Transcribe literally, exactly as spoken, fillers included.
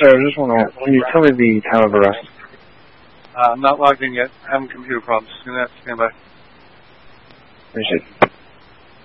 Sir, I just want to, can you tell me the time of arrest? Uh, I'm not logged in yet. I'm having computer problems. Stand by. Appreciate it.